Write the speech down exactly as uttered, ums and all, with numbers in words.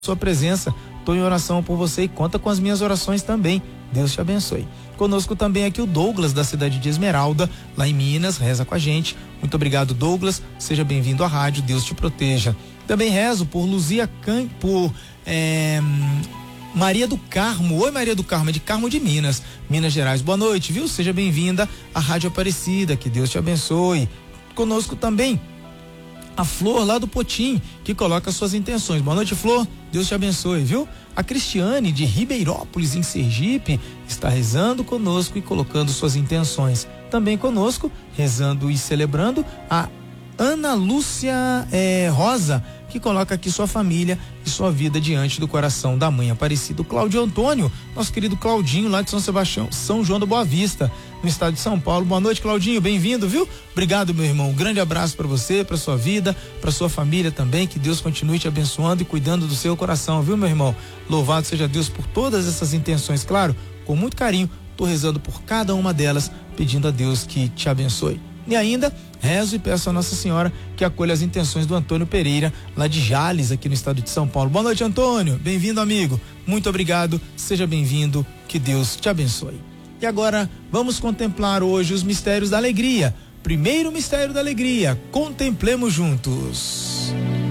sua presença. Estou em oração por você e conta com as minhas orações também. Deus te abençoe. Conosco também aqui o Douglas, da cidade de Esmeralda, lá em Minas, reza com a gente. Muito obrigado, Douglas. Seja bem-vindo à rádio. Deus te proteja. Também rezo por Luzia Can, por é, Maria do Carmo. Oi, Maria do Carmo, é de Carmo de Minas, Minas Gerais. Boa noite, viu? Seja bem-vinda à Rádio Aparecida. Que Deus te abençoe. Conosco também a Flor, lá do Potim, que coloca suas intenções. Boa noite, Flor. Deus te abençoe, viu? A Cristiane, de Ribeirópolis, em Sergipe, está rezando conosco e colocando suas intenções. Também conosco, rezando e celebrando, a Ana Lúcia eh, Rosa, que coloca aqui sua família e sua vida diante do coração da mãe Aparecida. O Cláudio Antônio, nosso querido Claudinho, lá de São Sebastião, São João da Boa Vista, no estado de São Paulo. Boa noite, Claudinho, bem-vindo, viu? Obrigado, meu irmão. Um grande abraço para você, para sua vida, para sua família também. Que Deus continue te abençoando e cuidando do seu coração, viu, meu irmão? Louvado seja Deus por todas essas intenções. Claro, com muito carinho, tô rezando por cada uma delas, pedindo a Deus que te abençoe. E ainda rezo e peço a Nossa Senhora que acolha as intenções do Antônio Pereira, lá de Jales, aqui no estado de São Paulo. Boa noite, Antônio. Bem-vindo, amigo. Muito obrigado. Seja bem-vindo. Que Deus te abençoe. E agora vamos contemplar hoje os mistérios da alegria. Primeiro mistério da alegria. Contemplemos juntos.